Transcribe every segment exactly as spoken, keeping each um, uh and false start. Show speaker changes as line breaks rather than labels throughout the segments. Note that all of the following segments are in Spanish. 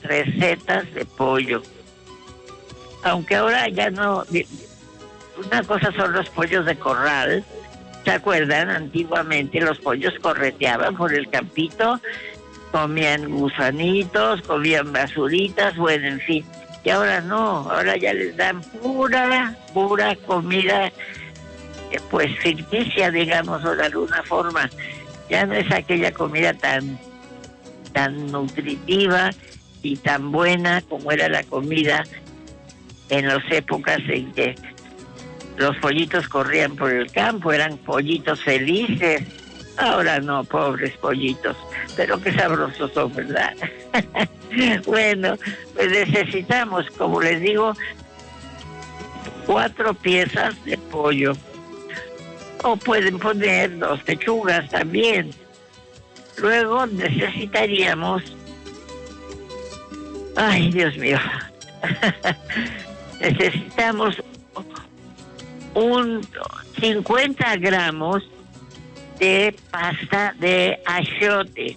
recetas de pollo. Aunque ahora ya no... Una cosa son los pollos de corral. ¿Se acuerdan? Antiguamente los pollos correteaban por el campito, comían gusanitos, comían basuritas, bueno, en fin. Y ahora no, ahora ya les dan pura, pura comida, pues ficticia, digamos, o de alguna forma. Ya no es aquella comida tan, tan nutritiva y tan buena como era la comida en las épocas en que los pollitos corrían por el campo, eran pollitos felices. Ahora no, pobres pollitos, pero qué sabrosos son, ¿verdad? Bueno, pues necesitamos, como les digo, cuatro piezas de pollo. O pueden poner dos pechugas también. Luego necesitaríamos... Ay, Dios mío. Necesitamos un cincuenta gramos de pasta de achiote,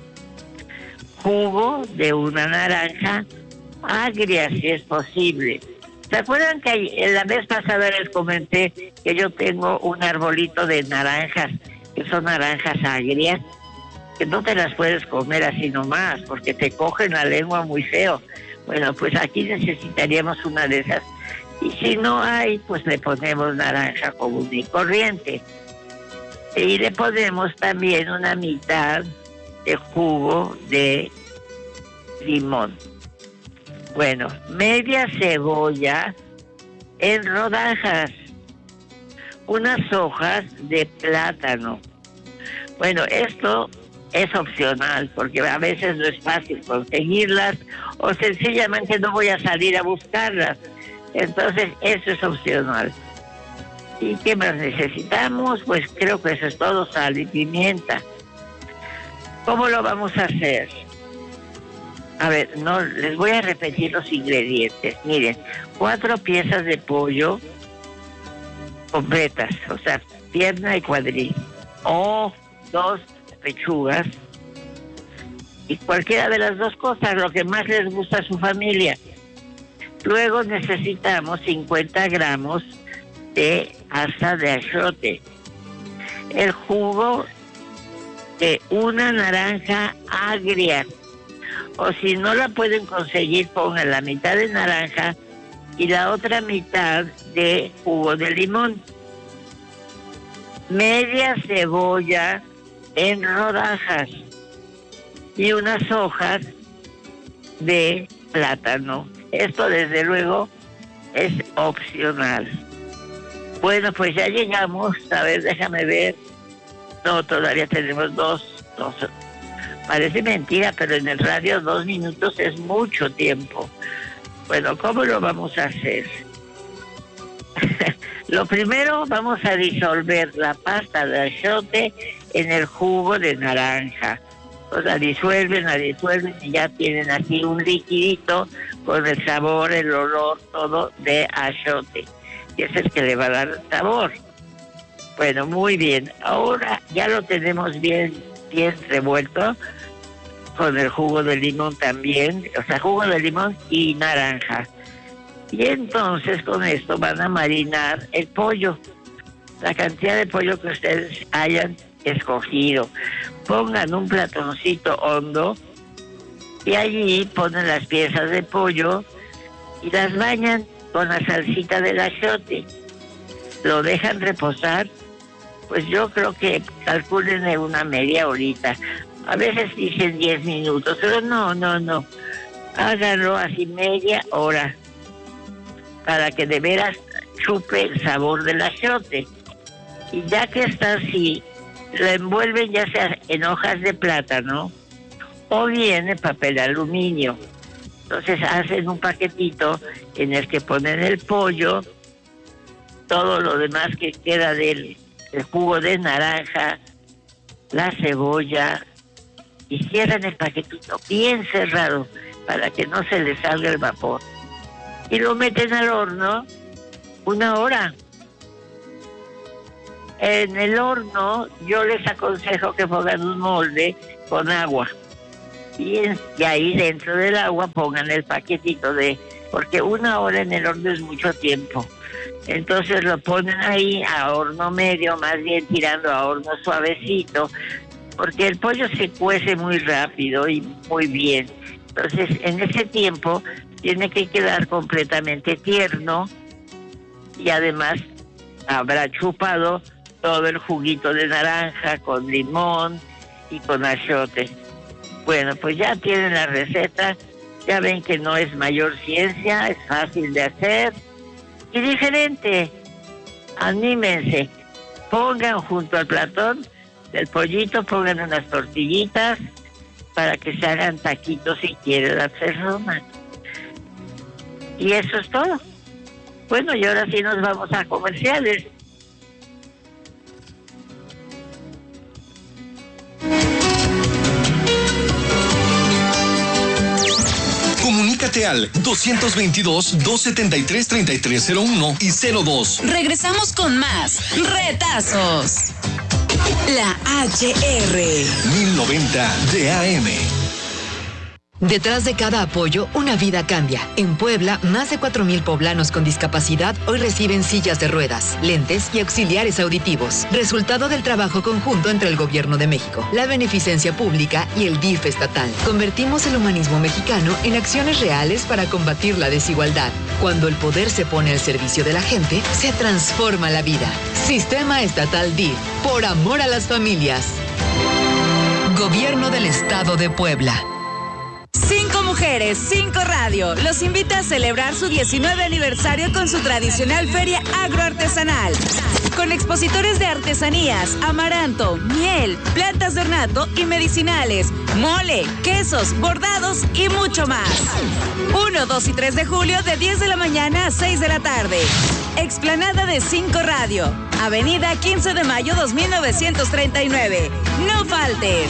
jugo de una naranja agria si es posible. ¿Se acuerdan que la vez pasada les comenté que yo tengo un arbolito de naranjas, que son naranjas agrias, que no te las puedes comer así nomás, porque te cogen la lengua muy feo? Bueno, pues aquí necesitaríamos una de esas. Y si no hay, pues le ponemos naranja común y corriente. Y le ponemos también una mitad de jugo de limón. Bueno, media cebolla en rodajas, unas hojas de plátano. Bueno, esto es opcional, porque a veces no es fácil conseguirlas, o sencillamente no voy a salir a buscarlas. Entonces, eso es opcional. ¿Y qué más necesitamos? Pues creo que eso es todo, sal y pimienta. ¿Cómo lo vamos a hacer? A ver, no, les voy a repetir los ingredientes. Miren, cuatro piezas de pollo completas, o sea, pierna y cuadril, o dos pechugas, y cualquiera de las dos cosas, lo que más les gusta a su familia. Luego necesitamos cincuenta gramos de pasta de achiote, el jugo de una naranja agria, o si no la pueden conseguir, pongan la mitad de naranja y la otra mitad de jugo de limón, media cebolla en rodajas y unas hojas de plátano. Esto desde luego es opcional. Bueno, pues ya llegamos. A ver, déjame ver. No, todavía tenemos dos, dos. Parece mentira, pero en el radio dos minutos es mucho tiempo. Bueno, ¿cómo lo vamos a hacer? Lo primero, vamos a disolver la pasta de achiote en el jugo de naranja. O sea, disuelven, la disuelven y ya tienen así un liquidito con el sabor, el olor, todo de achiote. Y ese es el que le va a dar sabor. Bueno, muy bien. Ahora ya lo tenemos bien, bien revuelto con el jugo de limón también. O sea, jugo de limón y naranja. Y entonces con esto van a marinar el pollo. La cantidad de pollo que ustedes hayan escogido. Pongan un platoncito hondo y allí ponen las piezas de pollo y las bañan con la salsita del achiote. Lo dejan reposar, pues yo creo que calculen de una media horita. A veces dicen diez minutos, pero no, no, no. Háganlo así media hora para que de veras chupe el sabor del achiote. Y ya que está así, lo envuelven ya sea en hojas de plátano o bien en papel aluminio. Entonces hacen un paquetito en el que ponen el pollo, todo lo demás que queda del, del jugo de naranja, la cebolla, y cierran el paquetito bien cerrado para que no se les salga el vapor. Y lo meten al horno una hora. En el horno yo les aconsejo que pongan un molde con agua y, en, y ahí dentro del agua pongan el paquetito de, porque una hora en el horno es mucho tiempo. Entonces lo ponen ahí a horno medio, más bien tirando a horno suavecito, porque el pollo se cuece muy rápido y muy bien. Entonces en ese tiempo tiene que quedar completamente tierno y además habrá chupado todo el juguito de naranja con limón y con achiote. Bueno, pues ya tienen la receta, ya ven que no es mayor ciencia, es fácil de hacer y diferente. Anímense, pongan junto al platón del pollito, pongan unas tortillitas para que se hagan taquitos si quieren hacer roma. Y eso es todo. Bueno, y ahora sí nos vamos a comerciales.
Comunícate al dos veintidós, dos setenta y tres, treinta y tres cero uno y cero dos.
Regresamos con más retazos. La H R
mil noventa de A M.
Detrás de cada apoyo, una vida cambia. En Puebla, más de cuatro mil poblanos con discapacidad hoy reciben sillas de ruedas, lentes y auxiliares auditivos. Resultado del trabajo conjunto entre el Gobierno de México, la Beneficencia Pública y el D I F estatal. Convertimos el humanismo mexicano en acciones reales para combatir la desigualdad. Cuando el poder se pone al servicio de la gente, se transforma la vida. Sistema Estatal D I F, por amor a las familias. Gobierno del Estado de Puebla.
Cinco Mujeres, Cinco Radio los invita a celebrar su diecinueve aniversario con su tradicional feria agroartesanal. Con expositores de artesanías, amaranto, miel, plantas de ornato y medicinales, mole, quesos, bordados y mucho más. uno, dos y tres de julio de diez de la mañana a seis de la tarde. Explanada de Cinco Radio, Avenida quince de mayo dos mil novecientos treinta y nueve. No faltes.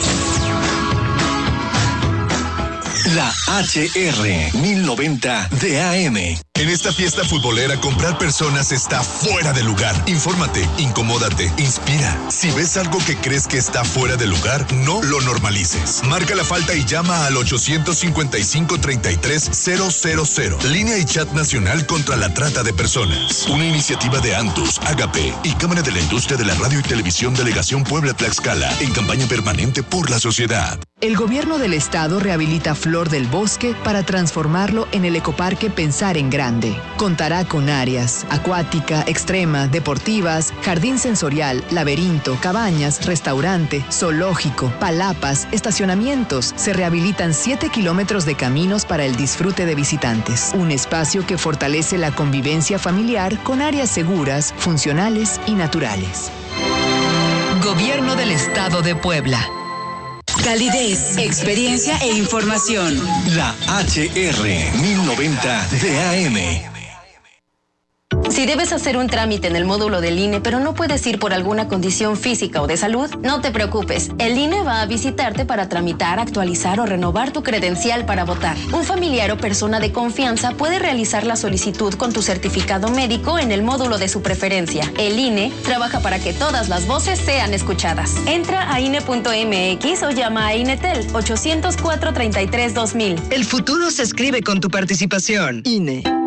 La H R mil noventa de A M.
En esta fiesta futbolera, comprar personas está fuera de lugar. Infórmate, incomódate, inspira. Si ves algo que crees que está fuera de lugar, no lo normalices. Marca la falta y llama al ochocientos cincuenta y cinco, treinta y tres, cero cero cero. Línea y chat nacional contra la trata de personas. Una iniciativa de Antus, Agape y Cámara de la Industria de la Radio y Televisión Delegación Puebla-Tlaxcala en campaña permanente por la sociedad.
El Gobierno del Estado rehabilita Flor del Bosque para transformarlo en el ecoparque Pensar en Grande. Contará con áreas acuática, extrema, deportivas, jardín sensorial, laberinto, cabañas, restaurante, zoológico, palapas, estacionamientos. Se rehabilitan siete kilómetros de caminos para el disfrute de visitantes. Un espacio que fortalece la convivencia familiar con áreas seguras, funcionales y naturales. Gobierno del Estado de Puebla.
Calidez, experiencia e información.
La H R mil noventa de A M.
Si debes hacer un trámite en el módulo del I N E, pero no puedes ir por alguna condición física o de salud, no te preocupes. El I N E va a visitarte para tramitar, actualizar o renovar tu credencial para votar. Un familiar o persona de confianza puede realizar la solicitud con tu certificado médico en el módulo de su preferencia. El I N E trabaja para que todas las voces sean escuchadas. Entra a I N E punto M X o llama a INETEL ochocientos cuatro, treinta y tres, dos mil.
El futuro se escribe con tu participación. I N E.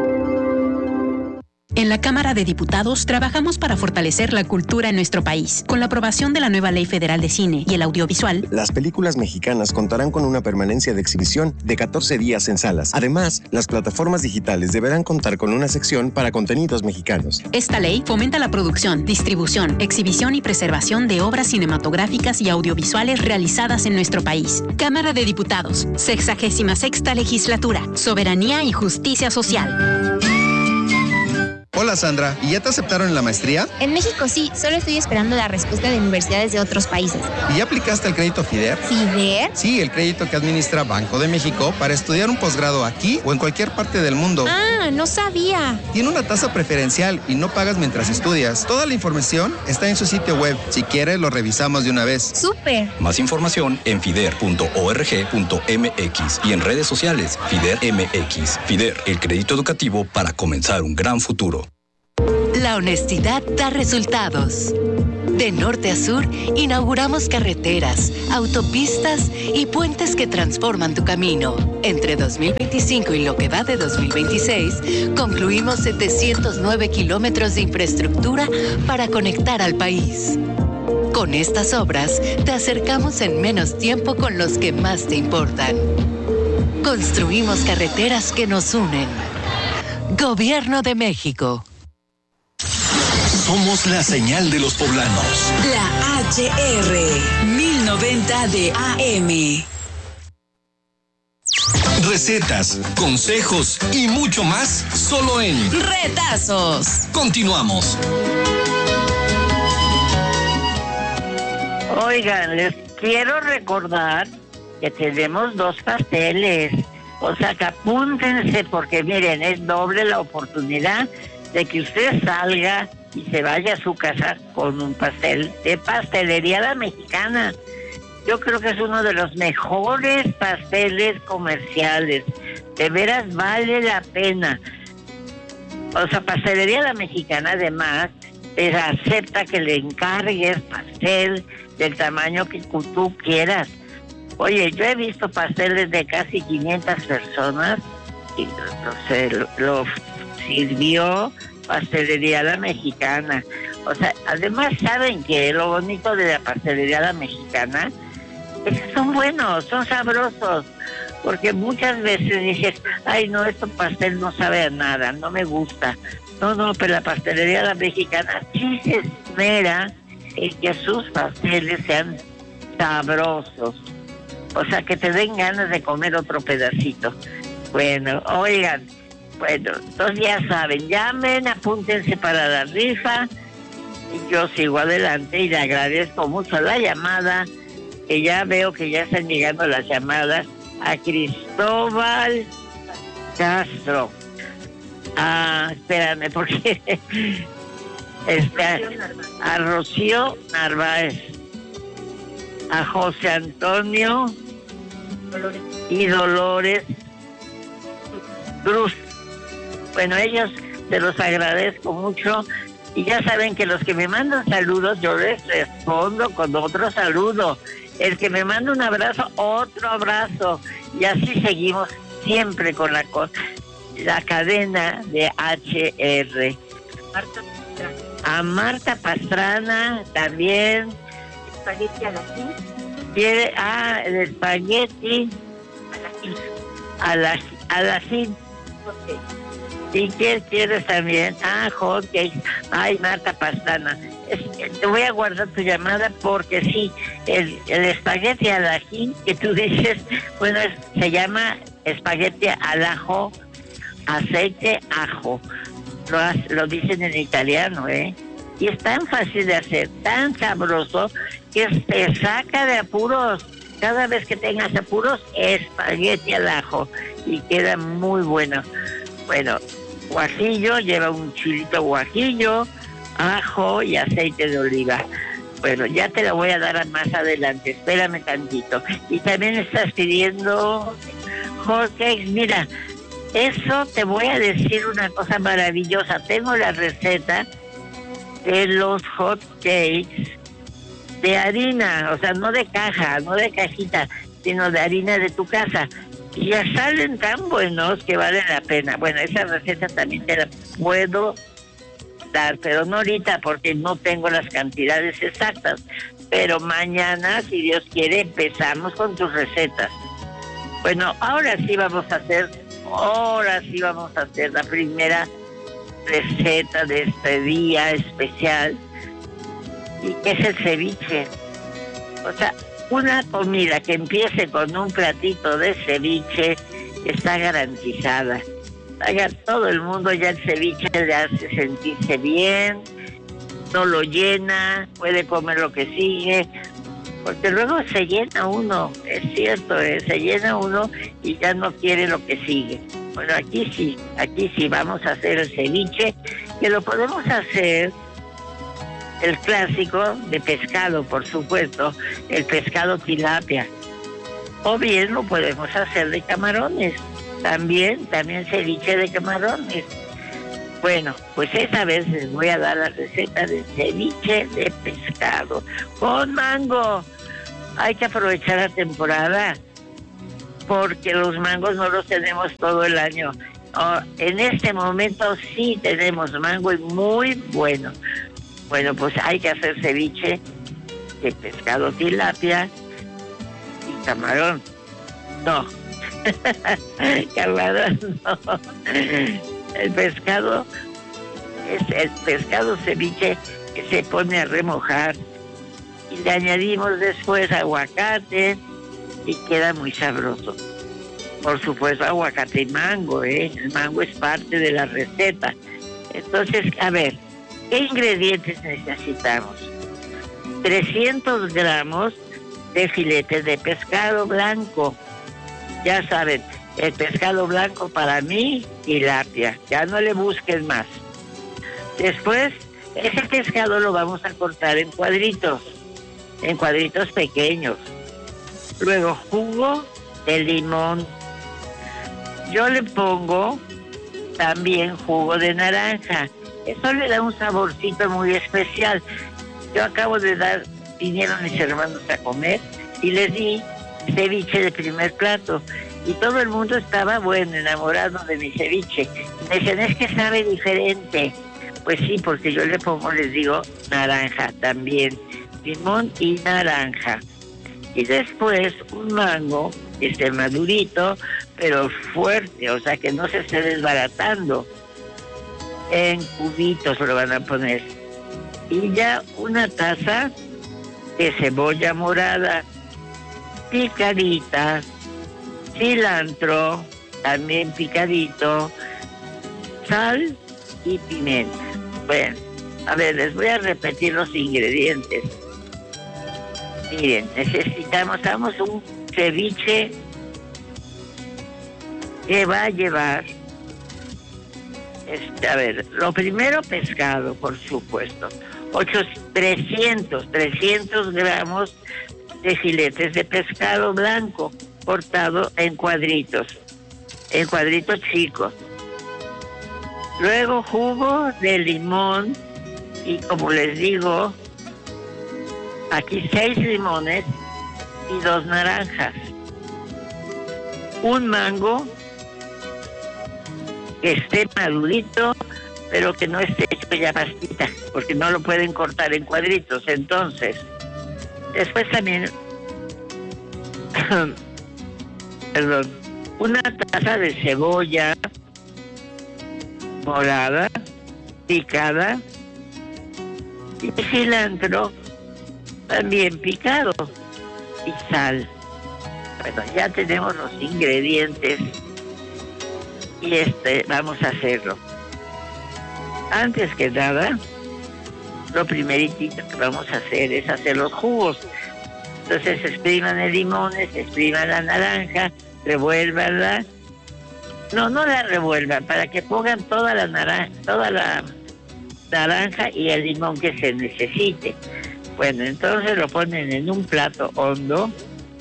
En la Cámara de Diputados trabajamos para fortalecer la cultura en nuestro país. Con la aprobación de la nueva Ley Federal de Cine y el Audiovisual,
las películas mexicanas contarán con una permanencia de exhibición de catorce días en salas. Además, las plataformas digitales deberán contar con una sección para contenidos mexicanos.
Esta ley fomenta la producción, distribución, exhibición y preservación de obras cinematográficas y audiovisuales realizadas en nuestro país. Cámara de Diputados, sexagésima sexta legislatura, soberanía y justicia social.
Hola Sandra, ¿y ya te aceptaron en la maestría?
En México sí, solo estoy esperando la respuesta de universidades de otros países.
¿Y ya aplicaste el crédito FIDER?
¿FIDER?
Sí, el crédito que administra Banco de México para estudiar un posgrado aquí o en cualquier parte del mundo.
Ah, no sabía.
Tiene una tasa preferencial y no pagas mientras estudias. Toda la información está en su sitio web. Si quieres, lo revisamos de una vez.
¡Súper!
Más información en fider punto org punto m x y en redes sociales FIDER M X. FIDER, el crédito educativo para comenzar un gran futuro.
La honestidad da resultados.
De norte a sur, inauguramos carreteras, autopistas y puentes que transforman tu camino. Entre dos mil veinticinco y lo que va de dos mil veintiséis, concluimos setecientos nueve kilómetros de infraestructura para conectar al país. Con estas obras, te acercamos en menos tiempo con los que más te importan. Construimos carreteras que nos unen. Gobierno de México.
Somos la señal de los poblanos.
La H R mil noventa de A M.
Recetas, consejos y mucho más solo en
Retazos.
Continuamos.
Oigan, les quiero recordar que tenemos dos pasteles. O sea, que apúntense porque miren, es doble la oportunidad de que usted salga y se vaya a su casa con un pastel de Pastelería La Mexicana. Yo creo que es uno de los mejores pasteles comerciales. De veras vale la pena. O sea, Pastelería La Mexicana además te acepta que le encargues pastel del tamaño que tú quieras. Oye, yo he visto pasteles de casi quinientas personas y se lo, lo sirvió Pastelería La Mexicana. O sea, además, ¿saben qué? Lo bonito de la Pastelería La Mexicana es que son buenos, son sabrosos. Porque muchas veces dices, ay, no, este pastel no sabe a nada, no me gusta. No, no, pero la Pastelería La Mexicana sí se esmera en que sus pasteles sean sabrosos. O sea, que te den ganas de comer otro pedacito. Bueno, oigan, bueno, entonces ya saben, llamen, apúntense para la rifa. Y yo sigo adelante y le agradezco mucho la llamada, que ya veo que ya están llegando las llamadas, a Cristóbal Castro. Ah, espérame, porque... Espera, a Rocío Narváez, a José Antonio y Dolores Cruz. Bueno, ellos se los agradezco mucho y ya saben que los que me mandan saludos yo les respondo con otro saludo. El que me manda un abrazo, otro abrazo, y así seguimos siempre con la cosa, la cadena de H R. A Marta Pastrana también. Espagueti a la fin. Quiere, ah, el espagueti a la a la fin. ¿Y qué quieres también? Ah, hotcakes. Ay, Marta Pastrana. Es, te voy a guardar tu llamada porque sí, el, el espagueti al ají que tú dices, bueno, es, se llama espagueti al ajo, aceite, ajo. Lo, lo dicen en italiano, ¿eh? Y es tan fácil de hacer, tan sabroso, que te saca de apuros. Cada vez que tengas apuros, espagueti al ajo. Y queda muy bueno. Bueno, guajillo, lleva un chilito guajillo, ajo y aceite de oliva. Bueno, ya te lo voy a dar más adelante, espérame tantito. Y también estás pidiendo hot cakes. Mira, eso te voy a decir una cosa maravillosa. Tengo la receta de los hot cakes de harina, o sea, no de caja, no de cajita, sino de harina de tu casa. Y ya salen tan buenos que vale la pena. Bueno, esa receta también te la puedo dar, pero no ahorita porque no tengo las cantidades exactas. Pero mañana, si Dios quiere, empezamos con tus recetas. Bueno, ahora sí vamos a hacer, ahora sí vamos a hacer la primera receta de este día especial, y que es el ceviche. O sea, una comida que empiece con un platito de ceviche está garantizada. Oiga, todo el mundo ya el ceviche le hace sentirse bien, no lo llena, puede comer lo que sigue, porque luego se llena uno, es cierto, ¿eh? Se llena uno y ya no quiere lo que sigue. Bueno, aquí sí, aquí sí vamos a hacer el ceviche, que lo podemos hacer el clásico de pescado, por supuesto, el pescado tilapia. O bien lo podemos hacer de camarones, también, también ceviche de camarones. Bueno, pues esta vez les voy a dar la receta de ceviche de pescado con mango. Hay que aprovechar la temporada porque los mangos no los tenemos todo el año. Oh, en este momento sí tenemos mango y muy bueno. Bueno, pues hay que hacer ceviche de pescado tilapia y camarón. No, camarón no. El pescado es el pescado ceviche que se pone a remojar y le añadimos después aguacate y queda muy sabroso. Por supuesto, aguacate y mango, ¿eh? El mango es parte de la receta. Entonces, a ver, ¿qué ingredientes necesitamos? trescientos gramos de filetes de pescado blanco. Ya saben, el pescado blanco para mí, tilapia. Ya no le busquen más. Después, ese pescado lo vamos a cortar en cuadritos, en cuadritos pequeños. Luego, jugo de limón. Yo le pongo también jugo de naranja. Eso le da un saborcito muy especial. Yo acabo de dar, vinieron mis hermanos a comer y les di ceviche de primer plato. Y todo el mundo estaba, bueno, enamorado de mi ceviche. Me decían, es que sabe diferente. Pues sí, porque yo le pongo, les digo, naranja también. Limón y naranja. Y después un mango, que esté madurito, pero fuerte, o sea, que no se esté desbaratando. En cubitos lo van a poner. Y ya una taza de cebolla morada, picadita, cilantro, también picadito, sal y pimienta. Bueno, a ver, les voy a repetir los ingredientes. Miren, necesitamos damos un ceviche que va a llevar, este, a ver, lo primero pescado, por supuesto, ocho, trescientos, trescientos gramos de filetes de pescado blanco cortado en cuadritos, en cuadritos chicos. Luego jugo de limón y, como les digo, aquí seis limones y dos naranjas. Un mango que esté madurito, pero que no esté hecho ya pastita, porque no lo pueden cortar en cuadritos. Entonces, después también, perdón, una taza de cebolla morada, picada, y cilantro también picado, y sal. Bueno, ya tenemos los ingredientes y este vamos a hacerlo. Antes que nada, lo primeritito que vamos a hacer es hacer los jugos. Entonces expriman el limón, expriman la naranja, revuélvanla. No, no la revuelvan, para que pongan toda la naranja, toda la naranja y el limón que se necesite. Bueno, entonces lo ponen en un plato hondo,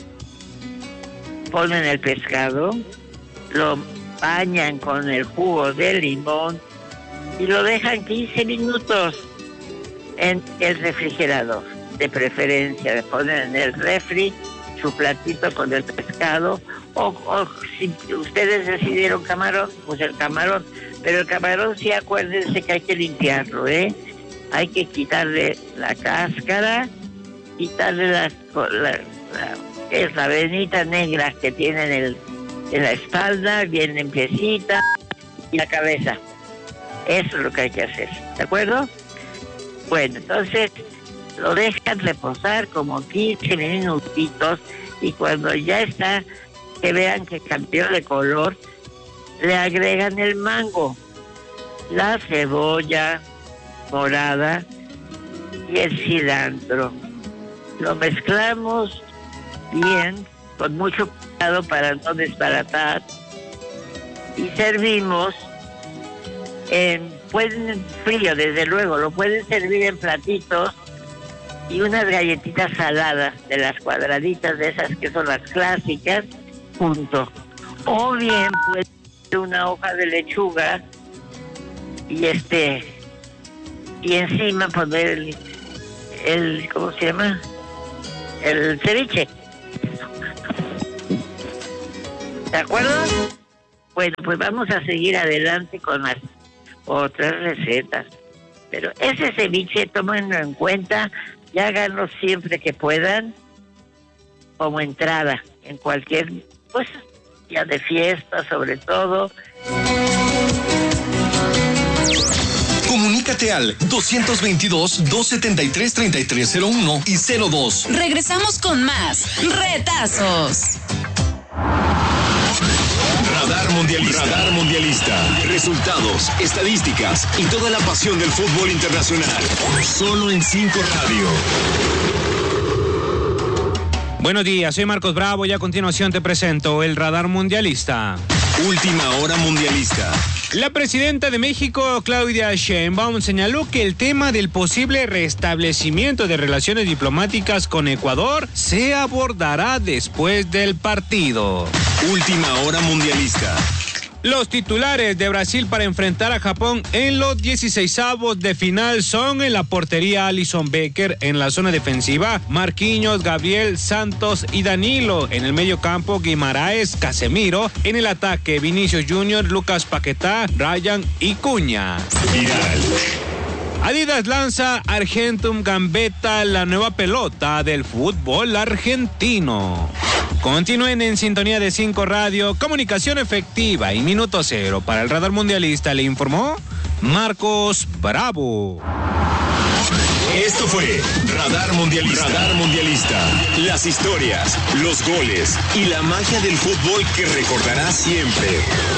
ponen el pescado, lo bañan con el jugo de limón y lo dejan quince minutos en el refrigerador. De preferencia, le ponen en el refri su platito con el pescado, o, o si ustedes decidieron camarón, pues el camarón. Pero el camarón sí, acuérdense que hay que limpiarlo, ¿eh? Hay que quitarle la cáscara, quitarle la, la, la, es la venita negra que tiene en, el, en la espalda, bien limpiecita, y la cabeza. Eso es lo que hay que hacer, ¿de acuerdo? Bueno, entonces lo dejan reposar como quince minutitos y cuando ya está, que vean que cambió de color, le agregan el mango, la cebolla morada y el cilantro. Lo mezclamos bien, con mucho cuidado para no desbaratar, y servimos en, pueden frío, desde luego, lo pueden servir en platitos y unas galletitas saladas de las cuadraditas de esas que son las clásicas, junto. O bien puede ser una hoja de lechuga y este y encima poner el, el ¿cómo se llama? El ceviche. ¿De acuerdo? Bueno, pues vamos a seguir adelante con las otras recetas. Pero ese ceviche, tómenlo en cuenta y háganlo siempre que puedan, como entrada, en cualquier, pues, día de fiesta, sobre todo.
Comunícate al dos veintidós, dos setenta y tres, treinta y tres cero uno y cero dos.
Regresamos con más Retazos.
Radar Mundialista. Radar Mundialista. Resultados, estadísticas y toda la pasión del fútbol internacional. Solo en cinco Radio.
Buenos días, soy Marcos Bravo y a continuación te presento el Radar Mundialista.
Última hora mundialista.
La presidenta de México, Claudia Sheinbaum, señaló que el tema del posible restablecimiento de relaciones diplomáticas con Ecuador se abordará después del partido.
Última hora mundialista.
Los titulares de Brasil para enfrentar a Japón en los dieciseisavos de final son en la portería Alisson Becker, en la zona defensiva Marquinhos, Gabriel, Santos y Danilo, en el medio campo Guimaraes, Casemiro, en el ataque Vinicius Junior, Lucas Paquetá, Ryan y Cuña.
Viral.
Adidas lanza Argentum Gambetta, la nueva pelota del fútbol argentino. Continúen en sintonía de cinco Radio, comunicación efectiva y minuto cero. Para el Radar Mundialista le informó Marcos Bravo.
Esto fue Radar Mundialista. Radar Mundialista. Las historias, los goles y la magia del fútbol que recordarás siempre.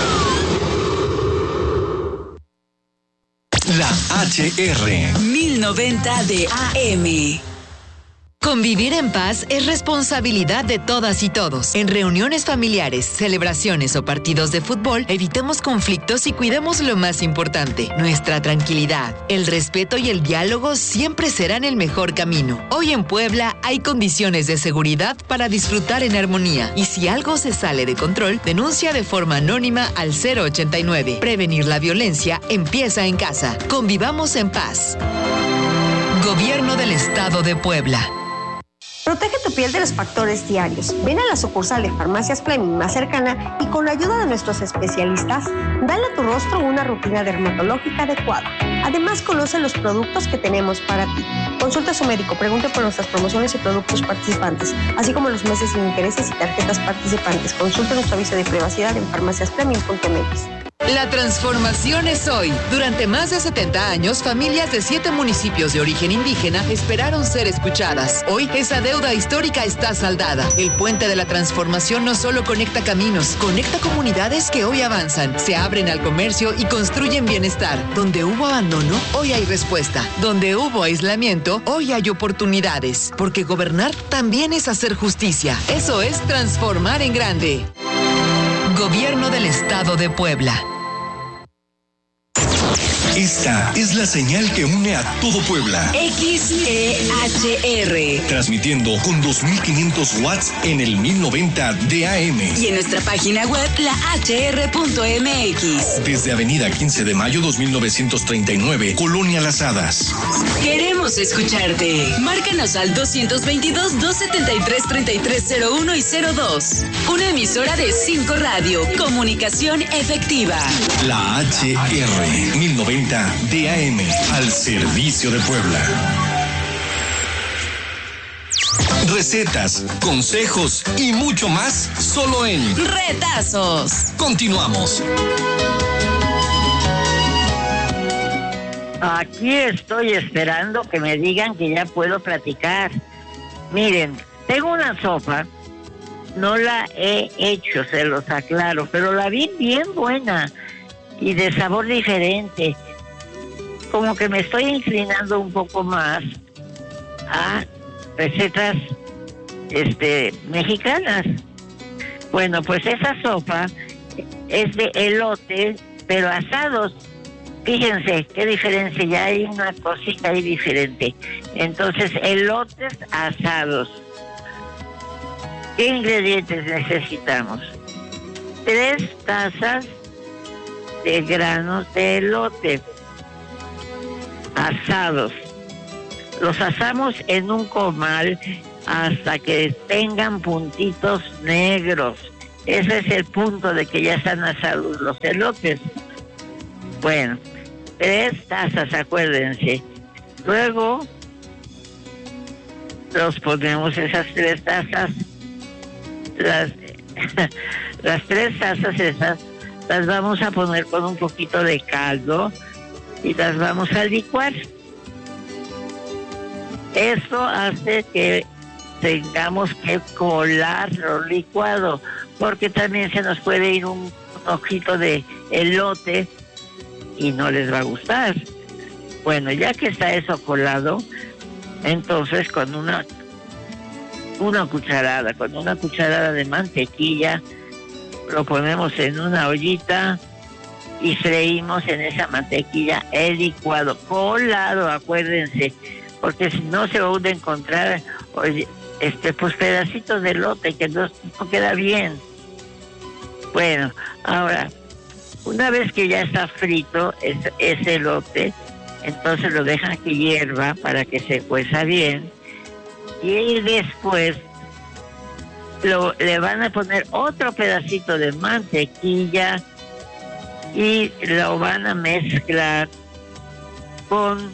La H R.
mil noventa de A M.
Convivir en paz es responsabilidad de todas y todos. En reuniones familiares, celebraciones o partidos de fútbol, evitemos conflictos y cuidemos lo más importante, nuestra tranquilidad. El respeto y el diálogo siempre serán el mejor camino. Hoy en Puebla hay condiciones de seguridad para disfrutar en armonía. Y si algo se sale de control, denuncia de forma anónima al cero ochenta y nueve. Prevenir la violencia empieza en casa. Convivamos en paz. Gobierno del Estado de Puebla.
Protege tu piel de los factores diarios. Ven a la sucursal de Farmacias Fleming más cercana y con la ayuda de nuestros especialistas, dale a tu rostro una rutina dermatológica adecuada. Además, conoce los productos que tenemos para ti. Consulta a su médico, pregunte por nuestras promociones y productos participantes, así como los meses sin intereses y tarjetas participantes. Consulta nuestro aviso de privacidad en farmacias fleming punto m x.
La transformación es hoy. Durante más de setenta años, familias de siete municipios de origen indígena esperaron ser escuchadas. Hoy, esa deuda histórica está saldada. El puente de la transformación no solo conecta caminos, conecta comunidades que hoy avanzan, se abren al comercio y construyen bienestar. Donde hubo abandono, hoy hay respuesta. Donde hubo aislamiento, hoy hay oportunidades. Porque gobernar también es hacer justicia. Eso es transformar en grande. Gobierno del Estado de Puebla.
Esta es la señal que une a todo Puebla.
X E H R.
Transmitiendo con dos mil quinientos watts en el mil noventa de A M.
Y en nuestra página web, la H R punto M X.
Desde Avenida quince de mayo dos mil novecientos treinta y nueve, Colonia Las Hadas.
Queremos escucharte. Márcanos al dos veintidós, dos setenta y tres, treinta y tres cero uno y cero dos. Una emisora de cinco Radio. Comunicación efectiva.
La H R mil noventa de A M, al servicio de Puebla. Recetas, consejos y mucho más solo en
Retazos.
Continuamos.
Aquí estoy esperando que me digan que ya puedo platicar. Miren, tengo una sopa, no la he hecho, se los aclaro, pero la vi bien buena y de sabor diferente. Como que me estoy inclinando un poco más a recetas este, mexicanas. Bueno, pues esa sopa es de elote, pero asados. Fíjense qué diferencia, ya hay una cosita ahí diferente. Entonces, elotes asados. ¿Qué ingredientes necesitamos? Tres tazas de granos de elote. asados. Los asamos en un comal hasta que tengan puntitos negros. Ese es el punto de que ya están asados los elotes. Bueno, tres tazas, acuérdense. Luego los ponemos esas tres tazas, las, las tres tazas esas, las vamos a poner con un poquito de caldo y las vamos a licuar. Eso hace que tengamos que colarlo licuado, porque también se nos puede ir un ojito de elote y no les va a gustar. Bueno, ya que está eso colado, entonces con una una cucharada, con una cucharada de mantequilla, lo ponemos en una ollita y freímos en esa mantequilla el licuado colado, acuérdense, porque si no se van a encontrar, oye, este, pues pedacitos de elote que no, no queda bien. Bueno, ahora, una vez que ya está frito ese, ese elote, entonces lo dejan que hierva para que se cueza bien y después lo, le van a poner otro pedacito de mantequilla y lo van a mezclar con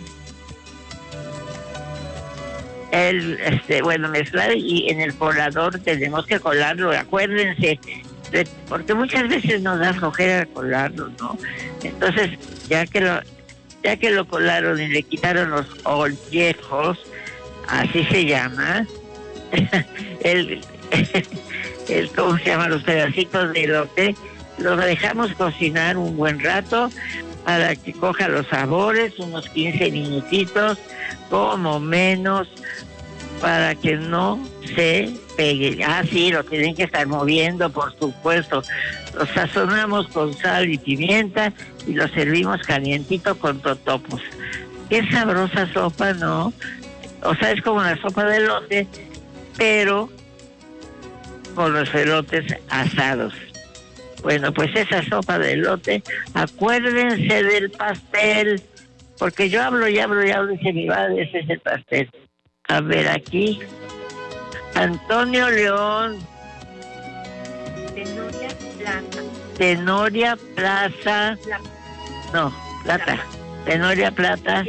el, este, bueno, mezclar y en el colador tenemos que colarlo, acuérdense, de, porque muchas veces nos da flojera colarlo, ¿no? Entonces, ya que lo ya que lo colaron y le quitaron los ollejos, así se llama, el, el, ¿cómo se llama? Los pedacitos de elote, los dejamos cocinar un buen rato para que coja los sabores, unos quince minutitos, como menos, para que no se pegue. Ah, sí, lo tienen que estar moviendo, por supuesto. Lo sazonamos con sal y pimienta y lo servimos calientito con totopos. Qué sabrosa sopa, ¿no? O sea, es como la sopa de elote, pero con los elotes asados. Bueno, pues esa sopa de elote, acuérdense del pastel, porque yo hablo y hablo y hablo y se me va, ese es el pastel. A ver, aquí, Antonio León. Tenoria Plaza. Tenoria Plaza. No, Plata. Tenoria Plata.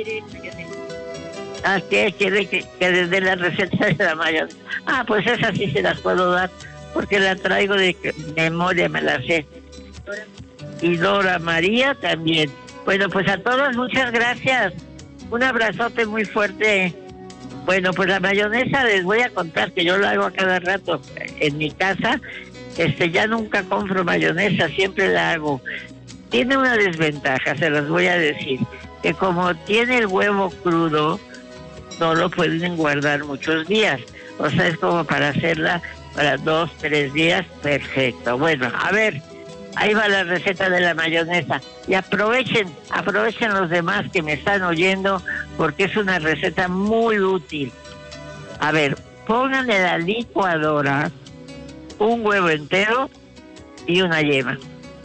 Ah, ¿qué quiere que, que les dé la receta de la mayonesa? Ah, pues esas sí se las puedo dar, porque la traigo de memoria, me la sé. Y Dora María también. Bueno, pues a todos muchas gracias. Un abrazote muy fuerte. Bueno, pues la mayonesa les voy a contar que yo lo hago a cada rato en mi casa. Este, ya nunca compro mayonesa, siempre la hago. Tiene una desventaja, se las voy a decir, que como tiene el huevo crudo, no lo pueden guardar muchos días. O sea, es como para hacerla para dos, tres días, perfecto. Bueno, a ver, ahí va la receta de la mayonesa. Y aprovechen, aprovechen los demás que me están oyendo, porque es una receta muy útil. A ver, pongan en la licuadora un huevo entero y una yema.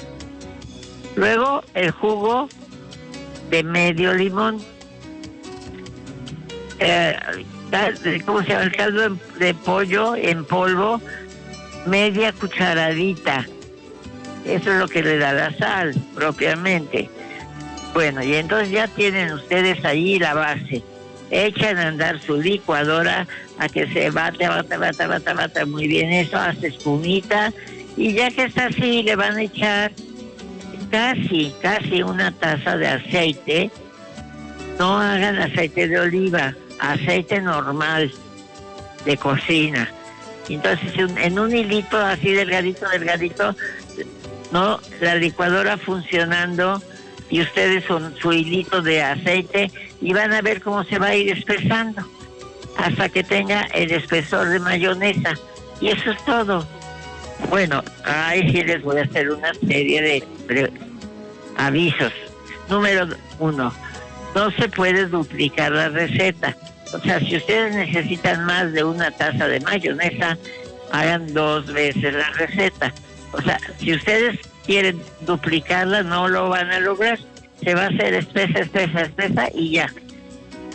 Luego el jugo de medio limón. Eh, ¿Cómo se llama? El caldo de pollo en polvo, media cucharadita. Eso es lo que le da la sal, propiamente. Bueno, y entonces ya tienen ustedes ahí la base. Echan a andar su licuadora a que se bate, bate, bate, bate, bate muy bien eso, hace espumita. Y ya que está así, le van a echar casi, casi una taza de aceite. No hagan aceite de oliva, aceite normal de cocina. Entonces, en un hilito así delgadito, delgadito, no, la licuadora funcionando y ustedes con su hilito de aceite y van a ver cómo se va a ir espesando hasta que tenga el espesor de mayonesa. Y eso es todo. Bueno, ahí sí les voy a hacer una serie de, de avisos. Número uno, no se puede duplicar la receta. O sea, si ustedes necesitan más de una taza de mayonesa, hagan dos veces la receta. O sea, si ustedes quieren duplicarla, no lo van a lograr. Se va a hacer espesa, espesa, espesa y ya.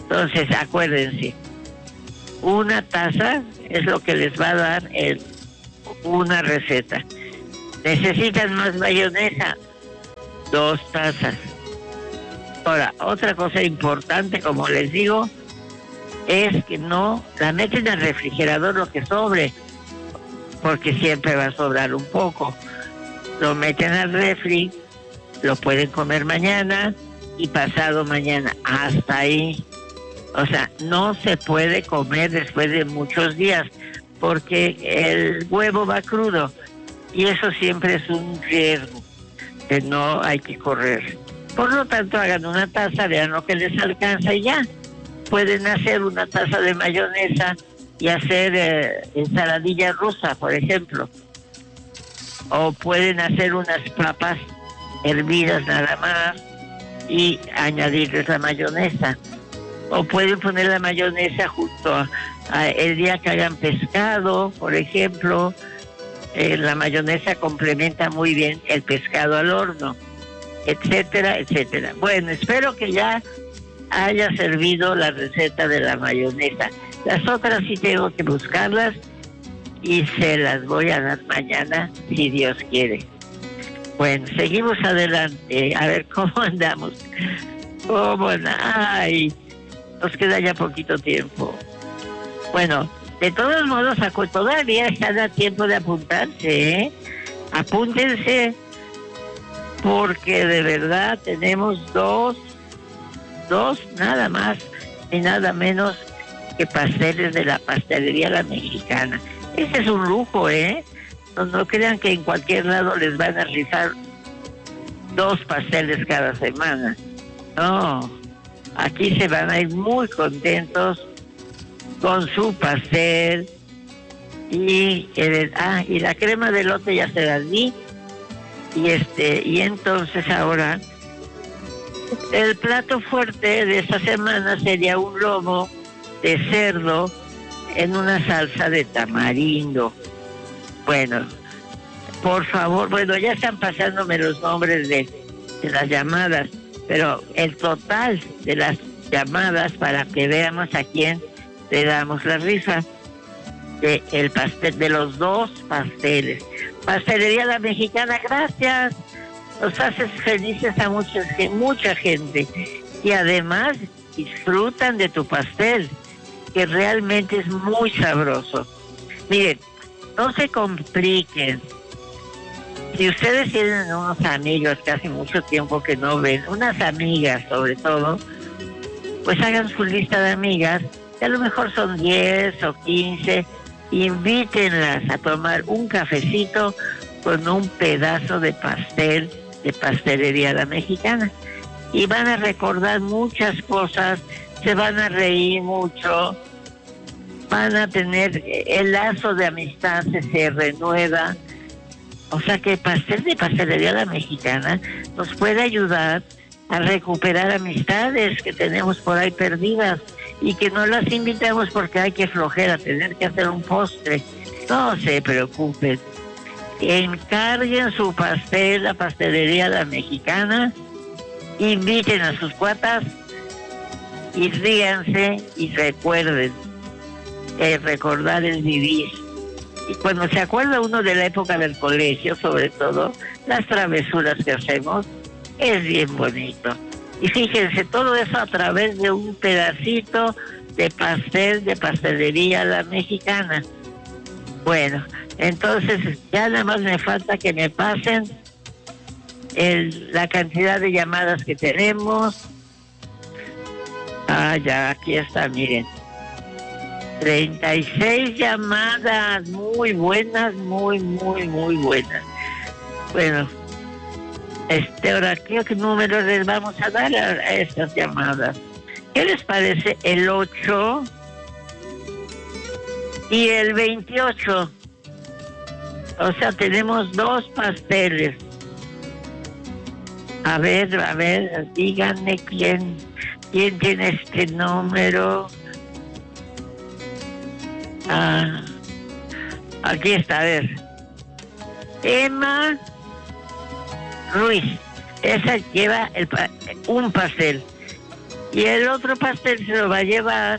Entonces, acuérdense, una taza es lo que les va a dar el, una receta. ¿Necesitan más mayonesa? Dos tazas. Ahora, otra cosa importante, como les digo, es que no la meten al refrigerador lo que sobre, porque siempre va a sobrar un poco. Lo meten al refri, lo pueden comer mañana y pasado mañana, hasta ahí. O sea, no se puede comer después de muchos días, porque el huevo va crudo y eso siempre es un riesgo que no hay que correr. Por lo tanto, hagan una taza, vean lo que les alcanza y ya. Pueden hacer una taza de mayonesa y hacer eh, ensaladilla rusa, por ejemplo. O pueden hacer unas papas hervidas nada más y añadirles la mayonesa. O pueden poner la mayonesa junto a, a el día que hagan pescado, por ejemplo. Eh, la mayonesa complementa muy bien el pescado al horno, etcétera, etcétera. Bueno, espero que ya haya servido la receta de la mayonesa. Las otras sí tengo que buscarlas y se las voy a dar mañana, si Dios quiere. Bueno, seguimos adelante, a ver cómo andamos. ¿Cómo andamos? Ay, nos queda ya poquito tiempo. Bueno, de todos modos, todavía están a tiempo de apuntarse, ¿eh? Apúntense, porque de verdad tenemos dos, dos nada más y nada menos que pasteles de la pastelería La Mexicana. Ese es un lujo, ¿eh? No, no crean que en cualquier lado les van a rifar dos pasteles cada semana. No, aquí se van a ir muy contentos con su pastel y el, ah, y la crema de elote ya se las di. Y este, y entonces ahora el plato fuerte de esta semana sería un lomo de cerdo en una salsa de tamarindo. Bueno, por favor, bueno, ya están pasándome los nombres de, de las llamadas, pero el total de las llamadas para que veamos a quién le damos la rifa de el pastel, de los dos pasteles. Pastelería La Mexicana, gracias. Nos haces felices a mucha, mucha gente y además disfrutan de tu pastel, que realmente es muy sabroso. Miren, no se compliquen. Si ustedes tienen unos amigos que hace mucho tiempo que no ven, unas amigas sobre todo, pues hagan su lista de amigas, que a lo mejor son diez o quince, invítenlas a tomar un cafecito con un pedazo de pastel de Pastelería La Mexicana. Y van a recordar muchas cosas, se van a reír mucho, van a tener el lazo de amistad, se, se renueva. O sea que el pastel de Pastelería La Mexicana nos puede ayudar a recuperar amistades que tenemos por ahí perdidas y que no las invitamos porque hay que flojera tener que hacer un postre. No se preocupen, encarguen su pastel a Pastelería La Mexicana, inviten a sus cuatas y ríanse y recuerden, eh, recordar el vivir. Y cuando se acuerda uno de la época del colegio, sobre todo, las travesuras que hacemos, es bien bonito. Y fíjense, todo eso a través de un pedacito de pastel de Pastelería La Mexicana. Bueno, entonces ya nada más me falta que me pasen el, la cantidad de llamadas que tenemos. Ah, ya, aquí está, miren. treinta y seis llamadas, muy buenas, muy, muy, muy buenas. Bueno, este, ahora, ¿qué números les vamos a dar a, a estas llamadas? ¿Qué les parece el ocho y el veintiocho? O sea, tenemos dos pasteles. A ver, a ver, díganme quién, quién tiene este número. Ah, aquí está, a ver. Emma Ruiz, esa lleva el, un pastel. Y el otro pastel se lo va a llevar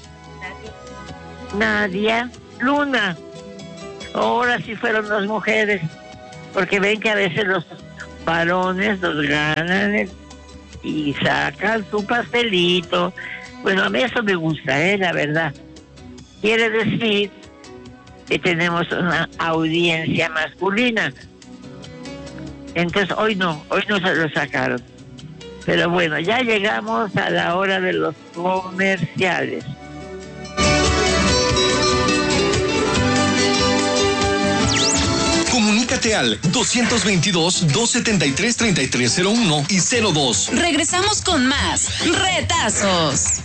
Nadia Luna. Ahora sí fueron las mujeres, porque ven que a veces los varones los ganan y sacan su pastelito. Bueno, a mí eso me gusta, ¿eh? La verdad. Quiere decir que tenemos una audiencia masculina. Entonces hoy no, hoy no se lo sacaron. Pero bueno, ya llegamos a la hora de los comerciales.
Comunícate al dos veintidós, dos setenta y tres, treinta y tres cero uno y cero dos.
Regresamos con más retazos.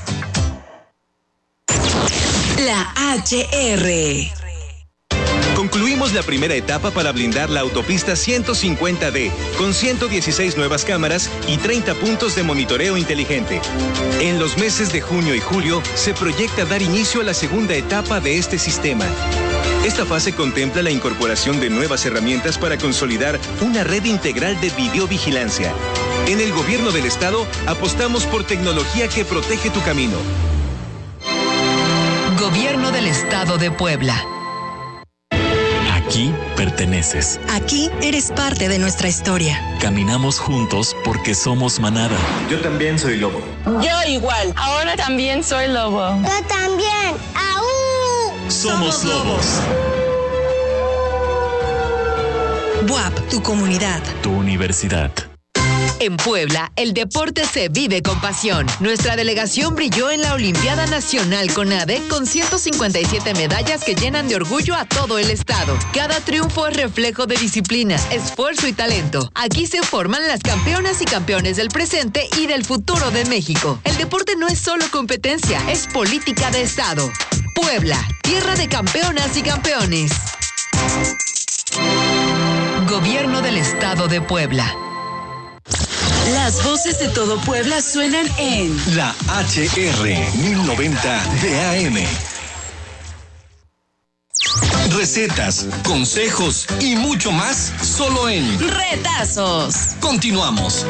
La H R.
Concluimos la primera etapa para blindar la autopista ciento cincuenta D, con ciento dieciséis nuevas cámaras y treinta puntos de monitoreo inteligente. En los meses de junio y julio se proyecta dar inicio a la segunda etapa de este sistema. Esta fase contempla la incorporación de nuevas herramientas para consolidar una red integral de videovigilancia. En el Gobierno del Estado apostamos por tecnología que protege tu camino.
Gobierno del Estado de Puebla.
Aquí perteneces.
Aquí eres parte de nuestra historia.
Caminamos juntos porque somos manada.
Yo también soy lobo.
Yo igual. Ahora también soy lobo.
Yo también. ¡Aú!
Somos lobos.
B U A P, tu comunidad.
Tu universidad.
En Puebla, el deporte se vive con pasión. Nuestra delegación brilló en la Olimpiada Nacional CONADE con ciento cincuenta y siete medallas que llenan de orgullo a todo el estado. Cada triunfo es reflejo de disciplina, esfuerzo y talento. Aquí se forman las campeonas y campeones del presente y del futuro de México. El deporte no es solo competencia, es política de estado. Puebla, tierra de campeonas y campeones. Gobierno del Estado de Puebla.
Las voces de todo Puebla suenan en
La H R mil noventa de A M. Recetas, consejos y mucho más solo en
Retazos.
Continuamos.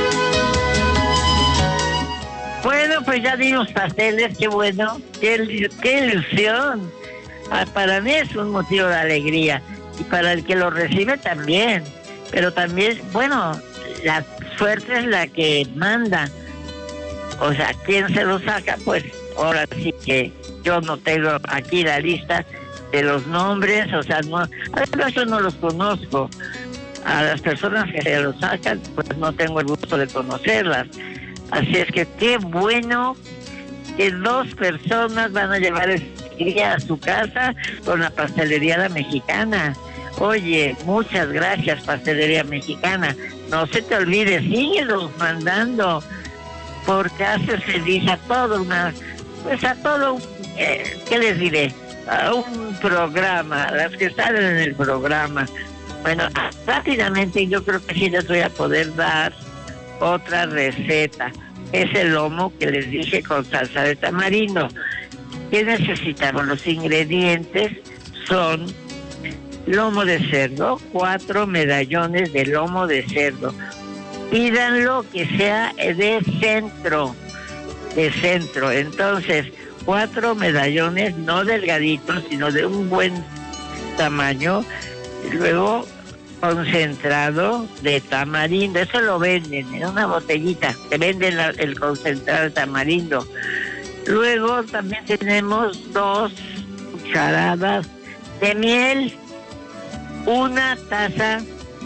Bueno, pues ya dimos pasteles, qué bueno, qué, qué ilusión. Ah, para mí es un motivo de alegría y para el que lo recibe también, pero también, bueno, la suerte es la que manda. O sea, ¿quién se lo saca? Pues ahora sí que yo no tengo aquí la lista de los nombres, o sea, no, además yo no los conozco. A las personas que se lo sacan, pues no tengo el gusto de conocerlas. Así es que qué bueno que dos personas van a llevar este día a su casa con la pastelería La Mexicana. Oye, muchas gracias, Pastelería Mexicana. No se te olvide, síguelos mandando, porque hace feliz a todo una, pues a todo, eh, ¿qué les diré? A un programa, las que salen en el programa. Bueno, rápidamente yo creo que sí les voy a poder dar otra receta. Es el lomo que les dije con salsa de tamarindo. ¿Qué necesitamos? Los ingredientes son lomo de cerdo, cuatro medallones de lomo de cerdo. Pídanlo que sea de centro, de centro. Entonces, cuatro medallones, no delgaditos, sino de un buen tamaño. Luego, concentrado de tamarindo. Eso lo venden en una botellita. Te venden la, el concentrado de tamarindo. Luego, también tenemos dos cucharadas de miel. Una taza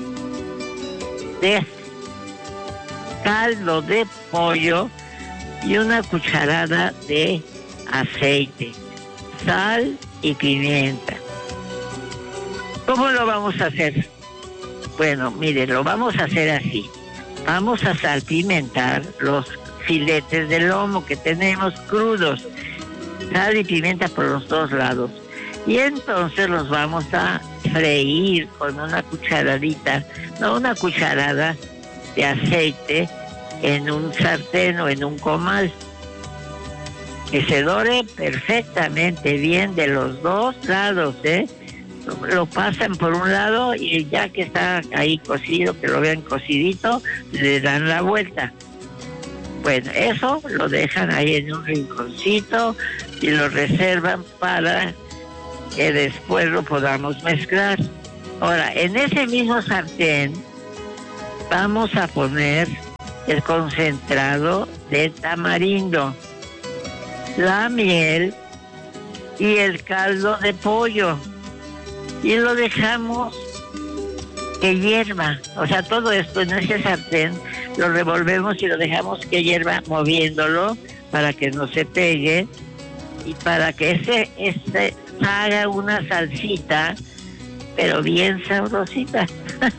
de caldo de pollo y una cucharada de aceite, sal y pimienta. ¿Cómo lo vamos a hacer? Bueno, miren, lo vamos a hacer así. Vamos a salpimentar los filetes de lomo que tenemos crudos, sal y pimienta por los dos lados. Y entonces los vamos a freír con una cucharadita, no una cucharada de aceite en un sartén o en un comal. Que se dore perfectamente bien de los dos lados, ¿eh? Lo, lo pasan por un lado y ya que está ahí cocido, que lo vean cocidito, le dan la vuelta. Bueno, eso lo dejan ahí en un rinconcito y lo reservan para que después lo podamos mezclar. Ahora, en ese mismo sartén vamos a poner el concentrado de tamarindo, la miel y el caldo de pollo. Y lo dejamos que hierva. O sea, todo esto en ese sartén lo revolvemos y lo dejamos que hierva moviéndolo para que no se pegue y para que ese, ese haga una salsita, pero bien sabrosita.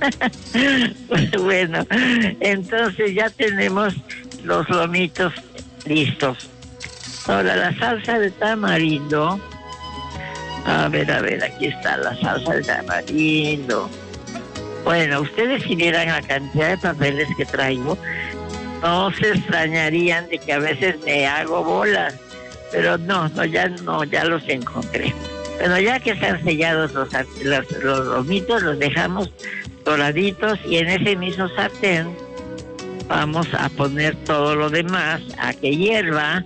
Bueno, entonces ya tenemos los lomitos listos. Ahora la salsa de tamarindo. A ver, a ver, aquí está la salsa de tamarindo. Bueno, ustedes si vieran la cantidad de papeles que traigo, no se extrañarían de que a veces me hago bolas. Pero no, no, ya no, ya los encontré. Bueno, ya que están sellados los, los, los lomitos, los dejamos doraditos y en ese mismo sartén vamos a poner todo lo demás a que hierva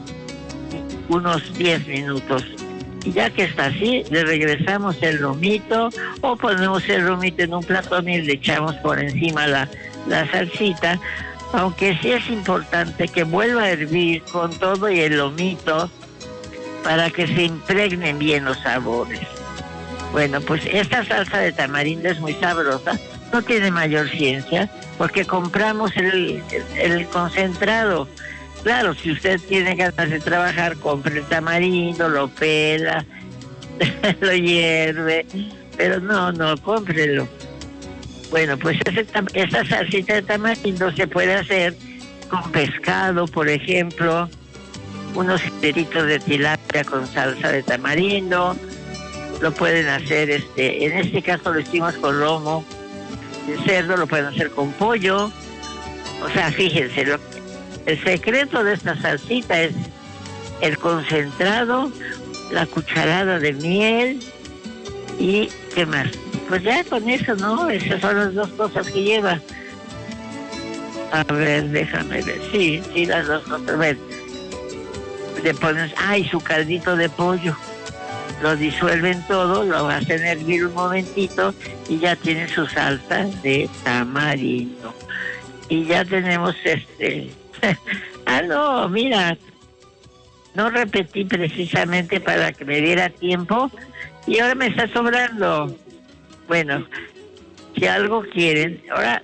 unos diez minutos. Y ya que está así, le regresamos el lomito o ponemos el lomito en un platón y le echamos por encima la, la salsita. Aunque sí es importante que vuelva a hervir con todo y el lomito para que se impregnen bien los sabores. Bueno, pues esta salsa de tamarindo es muy sabrosa, no tiene mayor ciencia, porque compramos el, el, el concentrado. Claro, si usted tiene ganas de trabajar, compre el tamarindo, lo pela, lo hierve, pero no, no, cómprelo. Bueno, pues ese, esa salsita de tamarindo se puede hacer con pescado, por ejemplo, unos filetitos de tilapia con salsa de tamarindo, lo pueden hacer, este, en este caso lo hicimos con lomo de cerdo, lo pueden hacer con pollo. O sea, fíjense, lo, el secreto de esta salsita es el concentrado, la cucharada de miel y ¿qué más? Pues ya con eso, ¿no? Esas son las dos cosas que lleva. A ver, déjame ver. Sí, sí, las dos cosas. A ver, le pones, ay, su caldito de pollo. Lo disuelven todo, lo hacen hervir un momentito y ya tiene su salsa de tamarindo. Y ya tenemos este... ah, no, mira, no repetí precisamente para que me diera tiempo y ahora me está sobrando. Bueno, si algo quieren, ahora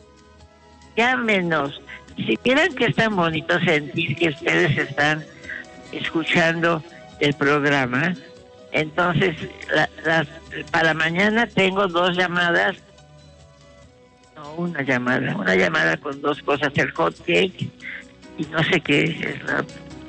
llámenos. Si vieran que es tan bonito sentir que ustedes están escuchando el programa, entonces la, la, para mañana tengo dos llamadas, no, una llamada, una llamada con dos cosas, el hot cake y no sé qué es la...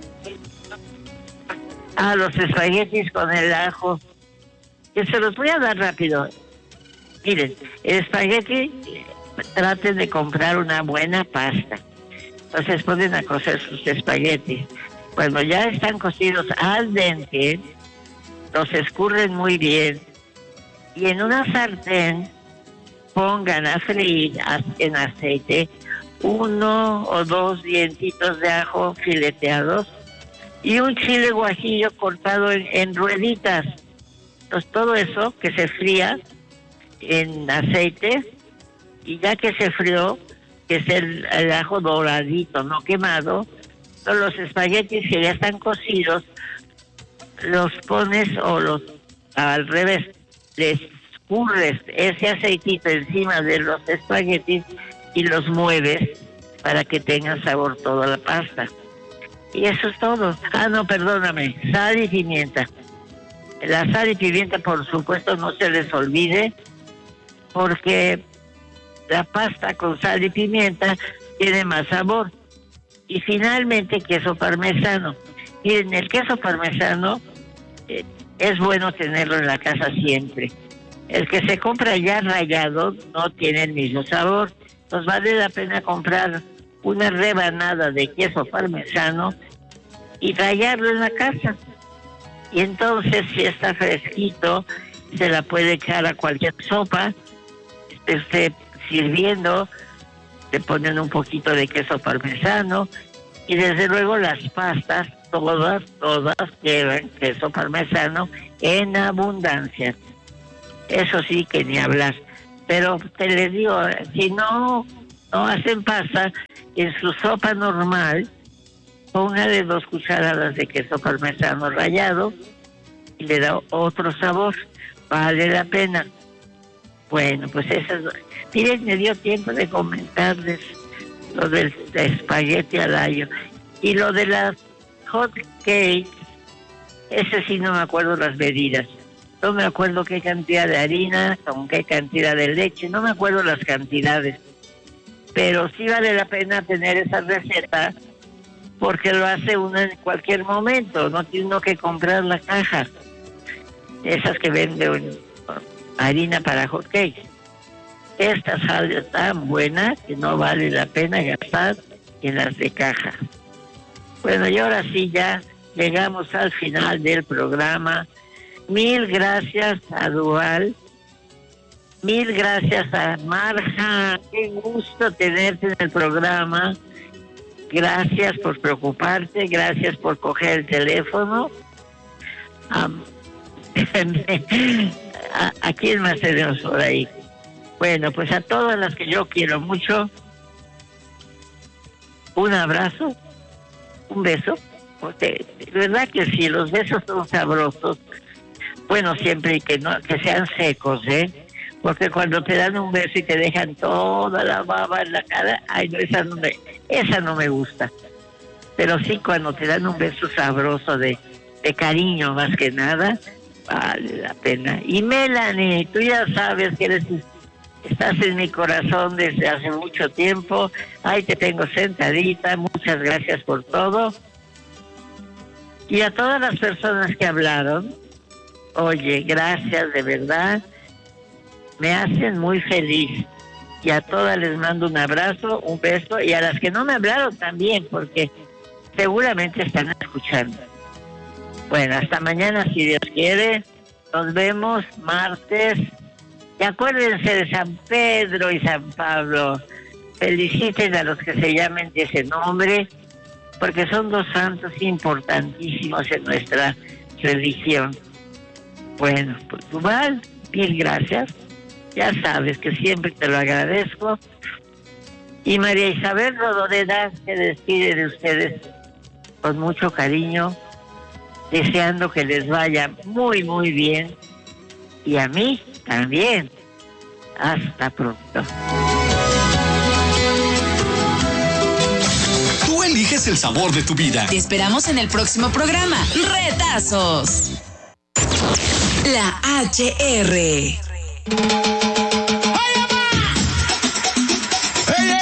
Ah, los espaguetis con el ajo, que se los voy a dar rápido. Miren, el espagueti, traten de comprar una buena pasta. Entonces ponen a cocer sus espaguetis. Cuando ya están cocidos al dente, los escurren muy bien. Y en una sartén pongan a freír en aceite uno o dos dientitos de ajo fileteados y un chile guajillo cortado en, en rueditas. Entonces todo eso que se fría en aceite y ya que se frió, que es el, el ajo doradito, no quemado, los espaguetis que ya están cocidos los pones o los al revés, les escurres ese aceitito encima de los espaguetis y los mueves para que tengan sabor toda la pasta. Y eso es todo. Ah, no, perdóname, sal y pimienta. La sal y pimienta, por supuesto, no se les olvide, porque la pasta con sal y pimienta tiene más sabor. Y finalmente, queso parmesano. Miren, el queso parmesano eh, es bueno tenerlo en la casa siempre. El que se compra ya rallado no tiene el mismo sabor. Entonces vale la pena comprar una rebanada de queso parmesano y rallarlo en la casa. Y entonces, si está fresquito, se la puede echar a cualquier sopa, esté usted sirviendo, le ponen un poquito de queso parmesano y desde luego las pastas, todas, todas llevan queso parmesano en abundancia. Eso sí que ni hablar. Pero te les digo, si no, no hacen pasta, en su sopa normal, póngale dos cucharadas de queso parmesano rallado y le da otro sabor. Vale la pena. Bueno, pues eso es... Miren, me dio tiempo de comentarles lo del espagueti al ayo. Y lo de las hot cakes, ese sí no me acuerdo las medidas. No me acuerdo qué cantidad de harina, con qué cantidad de leche, no me acuerdo las cantidades. Pero sí vale la pena tener esa receta, porque lo hace uno en cualquier momento, no tiene uno que comprar la caja. Esas que venden harina para hot cakes. Esta sal tan buena que no vale la pena gastar en las de caja. Bueno, y ahora sí ya llegamos al final del programa. Mil gracias a Dual. Mil gracias a Marja. Qué gusto tenerte en el programa. Gracias por preocuparte. Gracias por coger el teléfono. Um, ¿A, ¿A quién más tenemos por ahí? Bueno, pues a todas las que yo quiero mucho, un abrazo, un beso, porque de verdad que sí, los besos son sabrosos, bueno, siempre que no que sean secos, ¿eh? Porque cuando te dan un beso y te dejan toda la baba en la cara, ay, no, esa no me, esa no me gusta. Pero sí, cuando te dan un beso sabroso de, de cariño más que nada, vale la pena. Y Melanie, tú ya sabes que eres... Estás en mi corazón desde hace mucho tiempo. Ahí te tengo sentadita. Muchas gracias por todo. Y a todas las personas que hablaron, oye, gracias de verdad. Me hacen muy feliz. Y a todas les mando un abrazo, un beso. Y a las que no me hablaron también, porque seguramente están escuchando. Bueno, hasta mañana si Dios quiere. Nos vemos martes. Y acuérdense de San Pedro y San Pablo. Feliciten a los que se llamen de ese nombre, porque son dos santos importantísimos en nuestra religión. Bueno, pues igual, mil gracias. Ya sabes que siempre te lo agradezco. Y María Isabel Rodoreda se despide de ustedes con mucho cariño, deseando que les vaya muy, muy bien. Y a mí también. Hasta pronto.
Tú eliges el sabor de tu vida.
Te esperamos en el próximo programa. Retazos. La H R.